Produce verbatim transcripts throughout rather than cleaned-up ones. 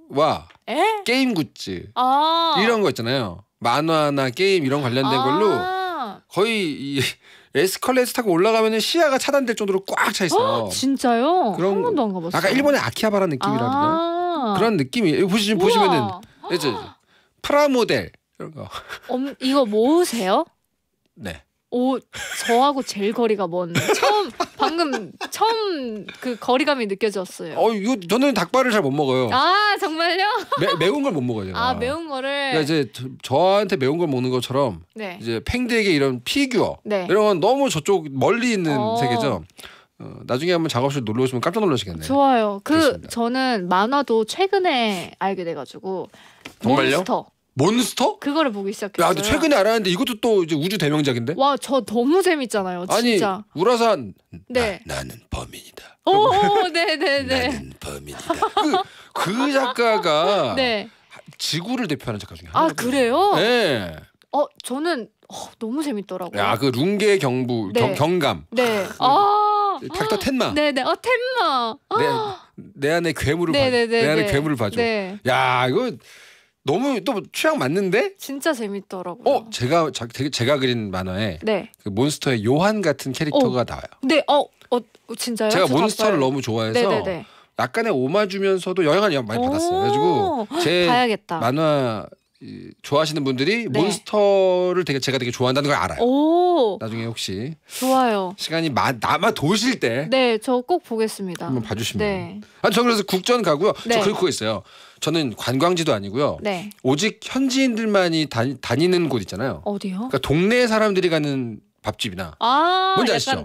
에? 게임 굿즈 아. 이런 거 있잖아요. 만화나 게임 이런 관련된 아. 걸로 거의 이 에스컬레이터 타고 올라가면은 시야가 차단될 정도로 꽉 차 있어요. 헉, 진짜요? 그런 한 번도 안 가봤어요. 아까 일본의 아키하바라 느낌이라 그러나 아. 그런 느낌이 보시 보시면은 이제 프라모델 이런 거. 엄, 이거 모으세요? 네. 오, 저하고 제일 거리가 먼. 처음 방금 처음 그 거리감이 느껴졌어요. 어, 이거 저는 닭발을 잘 못 먹어요. 아, 정말요? 매, 매운 걸 못 먹어요, 제가. 아, 매운 거를. 그러니까 이제 저, 저한테 매운 걸 먹는 것처럼 네. 이제 팽드에게 이런 피규어 네. 이런 건 너무 저쪽 멀리 있는 어. 세계죠. 어, 나중에 한번 작업실 놀러 오시면 깜짝 놀라시겠네요. 좋아요. 그 그렇습니다. 저는 만화도 최근에 알게 돼가지고 정말요? 몬스터 몬스터? 그거를 보기 시작했어요. 야, 근데 최근에 알았는데 이것도 또 이제 우주 대명작인데? 와, 저 너무 재밌잖아요, 진짜. 아니, 우라산. 네. 나, 나는 범인이다. 오, 오, 네, 네, 네. 나는 범인이다. 그, 그 작가가 네. 지구를 대표하는 작가 중에 아, 하나거든요. 그래요? 네. 어, 저는 어, 너무 재밌더라고요. 야, 그 룽게 경부 네. 경, 경감. 네. 아. 닥터 텐마. 네, 네. 어, 텐마. 내, 내 안에 괴물을 네, 봐. 네, 네, 내 안에 네. 괴물을 봐줘. 네. 야, 이거 너무 또 취향 맞는데? 진짜 재밌더라고요. 어, 제가 자, 되게 제가 그린 만화에 네. 그 몬스터의 요한 같은 캐릭터가 나와요. 네. 어, 어, 진짜요? 제가 저 몬스터를 봐봐요. 너무 좋아해서 네, 네, 네. 약간의 오마주면서도 영향을 많이 받았어요. 그래가지고 제 봐야겠다. 만화 이, 좋아하시는 분들이 네. 몬스터를 되게 제가 되게 좋아한다는 걸 알아요. 오, 나중에 혹시 좋아요. 시간이 마, 남아 도실 때 네, 저 꼭 보겠습니다. 한번 봐주시면. 네. 아, 저 그래서 국전 가고요. 네. 저 그거 있어요. 저는 관광지도 아니고요. 네. 오직 현지인들만이 다니, 다니는 곳 있잖아요. 어디요? 그러니까 동네 사람들이 가는 밥집이나 아, 뭔지 약간 아시죠?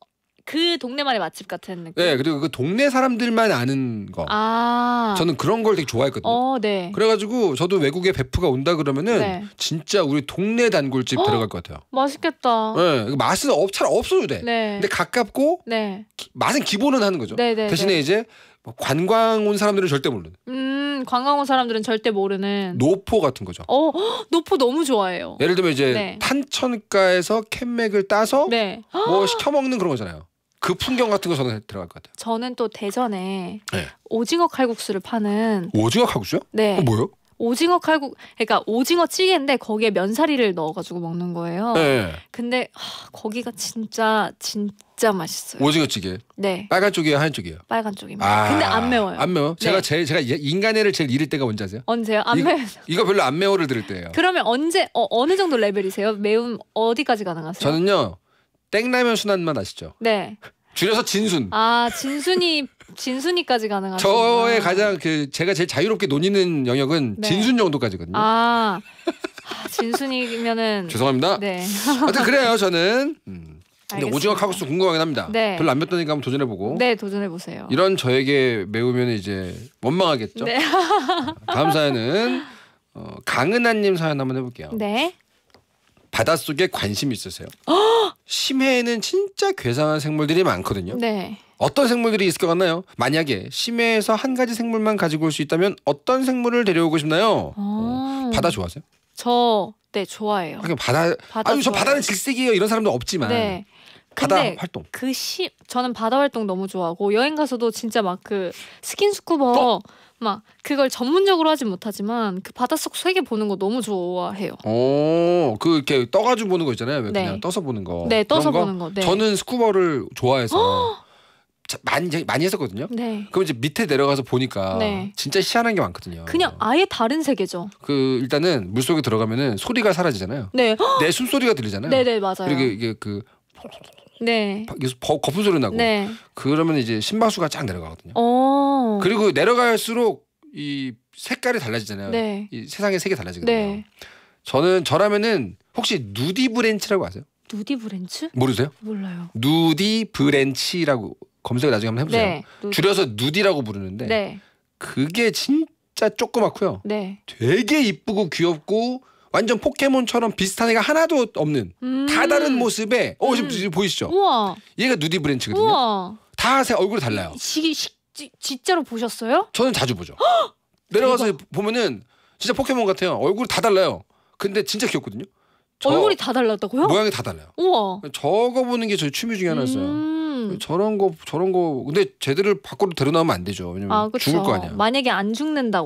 그 동네만의 맛집 같은 느낌. 네, 그리고 그 동네 사람들만 아는 거. 아, 저는 그런 걸 되게 좋아했거든요. 어, 네. 그래가지고 저도 외국에 베프가 온다 그러면은 네. 진짜 우리 동네 단골집 어? 들어갈 것 같아요. 맛있겠다. 네, 맛은 없, 잘 없어도 돼. 네. 근데 가깝고 네. 기, 맛은 기본은 하는 거죠. 네, 네, 대신에 네. 이제 뭐 관광 온 사람들은 절대 모르는 음, 관광 온 사람들은 절대 모르는. 노포 같은 거죠. 어, 헉, 노포 너무 좋아해요. 예를 들면 이제 네. 탄천가에서 캔맥을 따서 네. 뭐 시켜 먹는 그런 거잖아요. 그 풍경 같은 거 저는 들어갈 것 같아요. 저는 또 대전에 네. 오징어 칼국수를 파는. 오징어 칼국수요? 네. 어, 뭐요? 오징어 칼국, 그러니까 오징어 찌개인데 거기에 면사리를 넣어가지고 먹는 거예요. 네. 근데 하, 거기가 진짜 진짜 맛있어요. 오징어찌개. 네, 빨간 쪽이에요, 하얀 쪽이에요? 빨간 쪽입니다. 아, 근데 안 매워요. 안 매워? 제가 네. 제일 제가 인간애를 제일 잃을 때가 뭔지 아세요? 언제요? 안 이거- 매워. 이거 별로 안 매워를 들을 때예요. 그러면 언제 어, 어느 정도 레벨이세요? 매운 어디까지 가능하세요? 저는요 땡라면 순한 맛 아시죠? 네. 줄여서 진순. 아, 진순이 진순이까지 가능하세요. 저의 가장 그 제가 제일 자유롭게 논의는 영역은 네. 진순 정도까지거든요. 아, 아, 진순이면은 죄송합니다. 네. 하여튼 그래요 저는. 음. 근데 알겠습니다. 오징어 칼국수 궁금하긴 합니다. 네. 별로 안 맵다니까 한번 도전해보고. 네, 도전해 보세요. 이런 저에게 매우면 이제 원망하겠죠. 네. 다음 사연은 어, 강은하님 사연 한번 해볼게요. 네. 바닷속에 관심이 있으세요? 심해에는 진짜 괴상한 생물들이 많거든요. 네. 어떤 생물들이 있을 것 같나요? 만약에 심해에서 한 가지 생물만 가지고 올 수 있다면 어떤 생물을 데려오고 싶나요? 어. 바다 좋아하세요? 저 네, 좋아해요. 하긴 바다, 바다 아유 저 좋아해요. 바다는 질색이에요 이런 사람도 없지만 네. 바다 근데 활동. 그 시 저는 바다 활동 너무 좋아하고 여행 가서도 진짜 막 그 스킨스쿠버 어? 막 그걸 전문적으로 하진 못하지만 그 바닷속 세계 보는 거 너무 좋아해요. 오, 그 이렇게 떠가지고 보는 거 있잖아요. 왜 네. 그냥 떠서 보는 거. 네, 떠서 그런 보는 거. 네. 저는 스쿠버를 좋아해서 자, 많이 많이 했었거든요. 네. 그럼 이제 밑에 내려가서 보니까 네. 진짜 희한한 게 많거든요. 그냥 아예 다른 세계죠. 그 일단은 물 속에 들어가면은 소리가 사라지잖아요. 네. 내 숨소리가 들리잖아요. 네, 네, 맞아요. 그리고 이게 그 네. 계속 거- 거품 소리 나고 네. 그러면 이제 심박수가 쫙 내려가거든요. 어. 그리고 내려갈수록 이 색깔이 달라지잖아요. 네. 이 세상의 색이 달라지거든요. 네. 저는 저라면은 혹시 누디 브랜치라고 아세요? 누디 브랜치? 모르세요? 몰라요. 누디 브랜치라고 검색을 나중에 한번 해보세요. 네. 누... 줄여서 누디라고 부르는데 네. 그게 진짜 조그맣고요. 네. 되게 이쁘고 귀엽고 완전 포켓몬처럼 비슷한 애가 하나도 없는 음. 다 다른 모습에 어 지금, 음. 지금 보이시죠? 우와. 얘가 누디 브랜치거든요. 우와. 다 새 얼굴이 달라요. 시, 시, 지, 진짜로 보셨어요? 저는 자주 보죠. 내려가서 보면은 진짜 포켓몬 같아요. 얼굴이 다 달라요. 근데 진짜 귀엽거든요. 저 얼굴이 다 달랐다고요? 모양이 다 달라요. 우와. 저거 보는 게 저희 취미 중에 하나였어요. 음. 저런 거 저런 거 근데 쟤들을 밖으로 데려나오면 안 되죠. 왜냐면 아, 그쵸. 죽을 거 아니야. 만약에 안 죽는다고